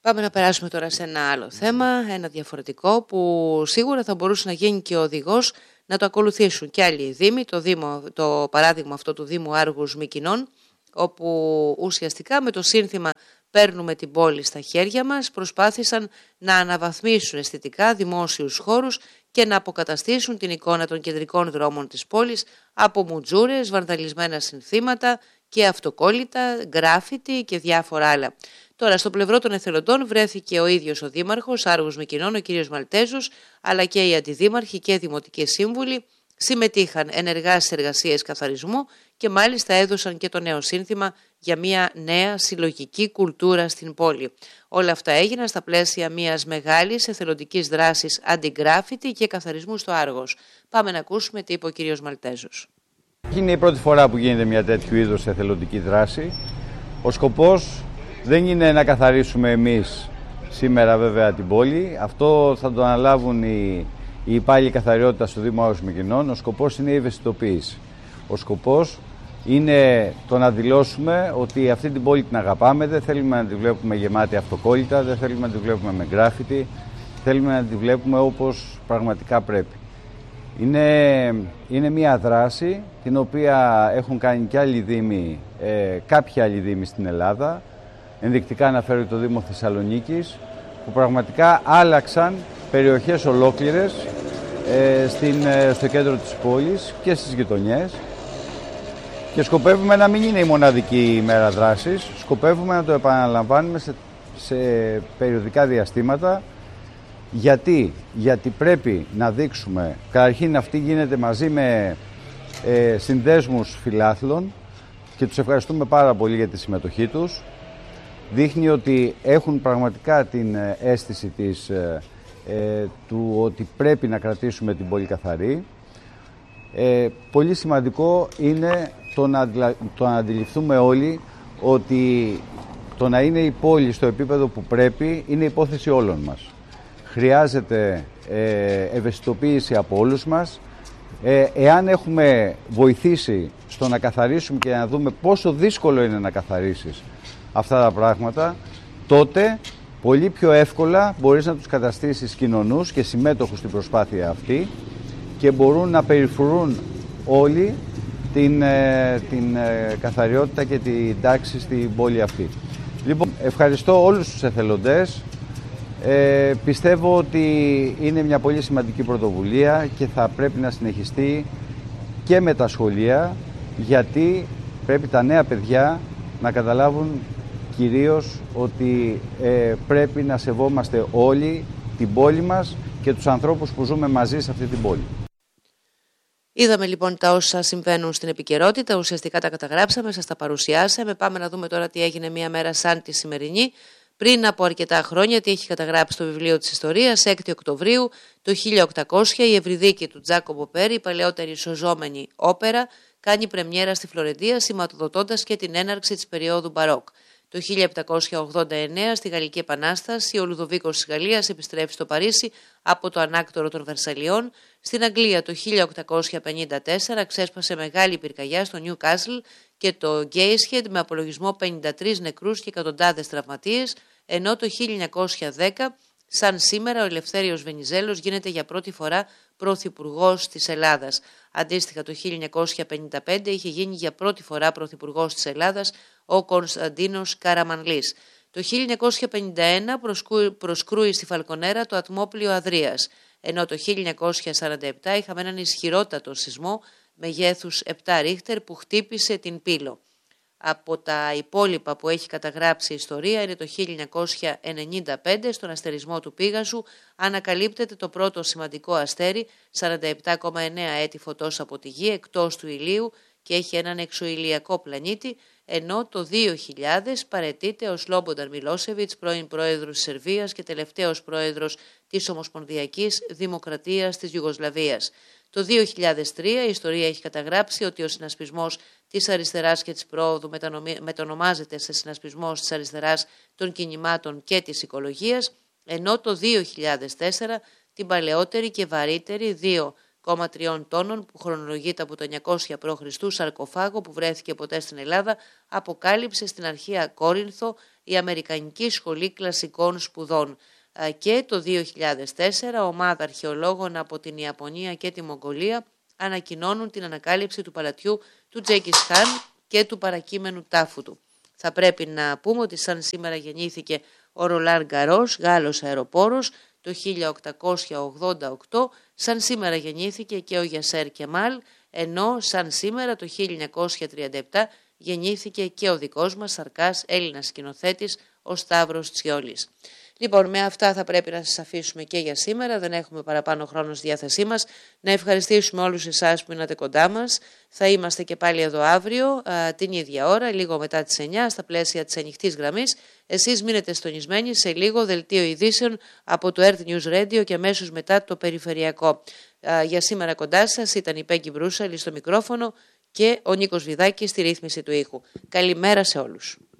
Πάμε να περάσουμε τώρα σε ένα άλλο θέμα, ένα διαφορετικό που σίγουρα θα μπορούσε να γίνει και ο οδηγός να το ακολουθήσουν και άλλοι δήμοι, το παράδειγμα αυτό του Δήμου Άργους Μυκηνών, όπου ουσιαστικά με το σύνθημα «Παίρνουμε την πόλη στα χέρια μας» προσπάθησαν να αναβαθμίσουν αισθητικά δημόσιους χώρους και να αποκαταστήσουν την εικόνα των κεντρικών δρόμων της πόλης από μουτζούρες, βανδαλισμένα συνθήματα και αυτοκόλλητα, γκράφιτι και διάφορα άλλα. Τώρα, στο πλευρό των εθελοντών βρέθηκε ο ίδιος ο Δήμαρχος Άργους Μυκηνών, ο κ. Μαλτέζος, αλλά και οι αντιδήμαρχοι και δημοτικοί σύμβουλοι συμμετείχαν ενεργά στις εργασίες καθαρισμού και μάλιστα έδωσαν και το νέο σύνθημα για μια νέα συλλογική κουλτούρα στην πόλη. Όλα αυτά έγιναν στα πλαίσια μιας μεγάλης εθελοντικής δράσης αντιγκράφιτι και καθαρισμού στο Άργος. Πάμε να ακούσουμε τι είπε ο κ. Μαλτέζος. Είναι η πρώτη φορά που γίνεται μια τέτοιου είδους εθελοντική δράση. Ο σκοπός δεν είναι να καθαρίσουμε εμείς σήμερα βέβαια την πόλη. Αυτό θα το αναλάβουν οι υπάλληλοι καθαριότητας του Δήμου Άργους Μυκηνών. Ο σκοπός είναι η ευαισθητοποίηση. Ο σκοπός είναι το να δηλώσουμε ότι αυτή την πόλη την αγαπάμε, δεν θέλουμε να τη βλέπουμε γεμάτη αυτοκόλλητα, δεν θέλουμε να τη βλέπουμε με γκράφιτι, θέλουμε να τη βλέπουμε όπως πραγματικά πρέπει. Είναι μια δράση την οποία έχουν κάνει και άλλοι δήμοι, κάποιοι άλλοι δήμοι στην Ελλάδα. Ενδεικτικά αναφέρω το Δήμο Θεσσαλονίκης, που πραγματικά άλλαξαν περιοχές ολόκληρες στο κέντρο της πόλης και στις γειτονιές. Και σκοπεύουμε να μην είναι η μοναδική ημέρα δράσης, σκοπεύουμε να το επαναλαμβάνουμε σε περιοδικά διαστήματα. Γιατί πρέπει να δείξουμε, καταρχήν αυτή γίνεται μαζί με συνδέσμους φιλάθλων και τους ευχαριστούμε πάρα πολύ για τη συμμετοχή τους. Δείχνει ότι έχουν πραγματικά την αίσθηση του ότι πρέπει να κρατήσουμε την πόλη καθαρή. Πολύ σημαντικό είναι το να αντιληφθούμε όλοι ότι το να είναι η πόλη στο επίπεδο που πρέπει είναι υπόθεση όλων μας. Χρειάζεται ευαισθητοποίηση από όλους μας. Εάν έχουμε βοηθήσει στο να καθαρίσουμε και να δούμε πόσο δύσκολο είναι να καθαρίσεις αυτά τα πράγματα, τότε πολύ πιο εύκολα μπορείς να τους καταστήσεις κοινωνούς και συμμέτοχους στην προσπάθεια αυτή και μπορούν να περιφρουρούν όλοι την καθαριότητα και την τάξη στην πόλη αυτή. Λοιπόν, ευχαριστώ όλους τους εθελοντές. Πιστεύω ότι είναι μια πολύ σημαντική πρωτοβουλία και θα πρέπει να συνεχιστεί και με τα σχολεία, γιατί πρέπει τα νέα παιδιά να καταλάβουν κυρίως ότι πρέπει να σεβόμαστε όλοι την πόλη μας και τους ανθρώπους που ζούμε μαζί σε αυτή την πόλη. Είδαμε λοιπόν τα όσα συμβαίνουν στην επικαιρότητα, ουσιαστικά τα καταγράψαμε, σας τα παρουσιάσαμε. Πάμε να δούμε τώρα τι έγινε μια μέρα σαν τη σημερινή. Πριν από αρκετά χρόνια, τι έχει καταγράψει το βιβλίο της ιστορίας, 6 Οκτωβρίου το 1800, η Ευρυδίκη του Τζάκομπο Πέρι, η παλαιότερη σωζόμενη όπερα, κάνει πρεμιέρα στη Φλωρεντία, σηματοδοτώντας και την έναρξη της περίοδου Μπαρόκ. Το 1789, στη Γαλλική Επανάσταση, ο Λουδοβίκος της Γαλλίας επιστρέφει στο Παρίσι από το ανάκτορο των Βερσαλιών. Στην Αγγλία το 1854 ξέσπασε μεγάλη πυρκαγιά στο Νιου Κάσλ και το Γκέισχεντ με απολογισμό 53 νεκρούς και εκατοντάδες τραυματίες, ενώ το 1910, σαν σήμερα, ο Ελευθέριος Βενιζέλος γίνεται για πρώτη φορά πρωθυπουργός της Ελλάδας. Αντίστοιχα, το 1955 είχε γίνει για πρώτη φορά πρωθυπουργός της Ελλάδας ο Κωνσταντίνος Καραμανλής. Το 1951 προσκρούει στη Φαλκονέρα το ατμόπλιο Αδρίας, ενώ το 1947 είχαμε έναν ισχυρότατο σεισμό μεγέθους 7 ρίχτερ που χτύπησε την Πύλο. Από τα υπόλοιπα που έχει καταγράψει η ιστορία είναι το 1995, στον αστερισμό του Πήγασου ανακαλύπτεται το πρώτο σημαντικό αστέρι, 47,9 έτη φωτός από τη Γη, εκτός του ηλίου και έχει έναν εξωηλιακό πλανήτη, ενώ το 2000 παραιτείται ο Σλόμπονταν Μιλόσεβιτς, πρώην πρόεδρος της Σερβίας και τελευταίος πρόεδρος της Ομοσπονδιακής Δημοκρατίας της Ιουγκοσλαβίας. Το 2003 η ιστορία έχει καταγράψει ότι ο συνασπισμός της αριστεράς και της πρόοδου μετονομάζεται σε συνασπισμός της αριστεράς, των κινημάτων και της οικολογίας, ενώ το 2004 την παλαιότερη και βαρύτερη 2 1,3 τόνων που χρονολογείται από το 900 π.Χ. σαρκοφάγο που βρέθηκε ποτέ στην Ελλάδα, αποκάλυψε στην αρχαία Κόρινθο η Αμερικανική Σχολή Κλασικών Σπουδών. Και το 2004 ομάδα αρχαιολόγων από την Ιαπωνία και τη Μογγολία ανακοινώνουν την ανακάλυψη του παλατιού του Τζέγκις Χάν και του παρακείμενου τάφου του. Θα πρέπει να πούμε ότι σαν σήμερα γεννήθηκε ο Ρολάν Γκαρός, Γάλλος αεροπόρος, το 1888, σαν σήμερα γεννήθηκε και ο Γιασέρ Κεμάλ, ενώ σαν σήμερα το 1937 γεννήθηκε και ο δικός μας σαρκάς Έλληνας σκηνοθέτης, ο Σταύρος Τσιόλης. Λοιπόν, με αυτά θα πρέπει να σας αφήσουμε και για σήμερα, δεν έχουμε παραπάνω χρόνο στη διάθεσή μας. Να ευχαριστήσουμε όλους εσάς που είσαστε κοντά μας. Θα είμαστε και πάλι εδώ αύριο, την ίδια ώρα, λίγο μετά τις 9, στα πλαίσια της ανοιχτής γραμμής. Εσείς μείνετε στονισμένοι σε λίγο δελτίο ειδήσεων από το Earth News Radio και αμέσως μετά το περιφερειακό. Για σήμερα κοντά σας ήταν η Πέγκη Μπρούσαλη στο μικρόφωνο και ο Νίκος Βιδάκης στη ρύθμιση του ήχου. Καλημέρα σε όλους.